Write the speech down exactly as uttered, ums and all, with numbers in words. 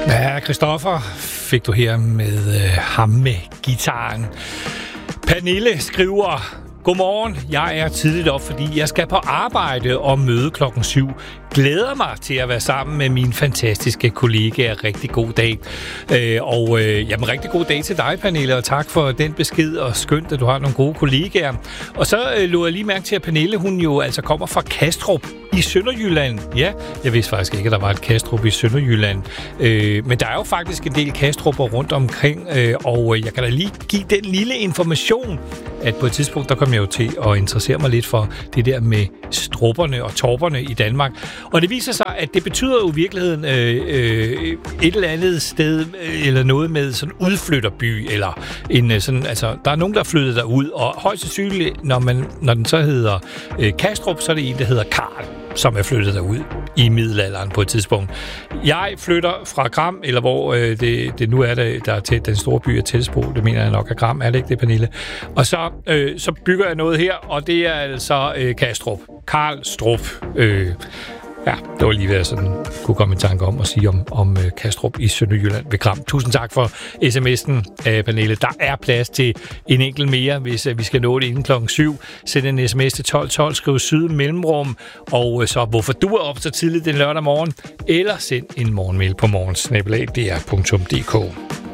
Ja, Christoffer fik du her med øh, ham med gitaren. Pernille skriver: Godmorgen, jeg er tidligt op, fordi jeg skal på arbejde og møde klokken syv. Glæder mig til at være sammen med mine fantastiske kollegaer. Rigtig god dag. Øh, og øh, jamen, rigtig god dag til dig, Pernille, og tak for den besked, og skønt, at du har nogle gode kollegaer. Og så øh, lå jeg lige mærke til, at Pernille, hun jo altså kommer fra Kastrup i Sønderjylland. Ja, jeg vidste faktisk ikke, at der var et Kastrup i Sønderjylland. Øh, men der er jo faktisk en del Kastrupper rundt omkring, øh, og jeg kan da lige give den lille information, at på et tidspunkt, der kom jeg jo til at interessere mig lidt for det der med strupperne og torperne i Danmark. Og det viser sig, at det betyder jo i virkeligheden øh, øh, et eller andet sted, øh, eller noget med sådan en udflytterby, eller en øh, sådan, altså, der er nogen, der er flyttet derud, og højst sandsynligt, når, man, når den så hedder øh, Kastrup, så er det en, der hedder Karl, som er flyttet derud i middelalderen på et tidspunkt. Jeg flytter fra Gram, eller hvor øh, det, det nu er, der, der er til den store by af Telsbo, det mener jeg nok er Gram, er det ikke det, Pernille? Og så, øh, så bygger jeg noget her, og det er altså øh, Kastrup. Karl Strup. Øh, ja, det var lige hvad jeg sådan kunne komme i tanke om at sige om, om øh, Kastrup i Sønderjylland ved Gram. Tusind tak for sms'en, øh, Pernille. Der er plads til en enkelt mere, hvis øh, vi skal nå det inden klokken syv. Send en sms til tolv tolv, skriv syd mellemrum, og øh, så hvorfor du er op så tidligt den lørdag morgen, eller send en morgenmail på morgen snabel-a d r punktum d k.